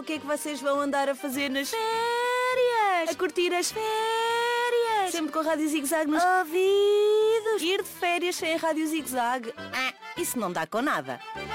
o que é que vocês vão andar a fazer nas férias? A curtir as férias! Sempre com a Rádio Zig Zag nos ouvidos! Ir de férias sem a Rádio Zig Zag? Isso não dá com nada!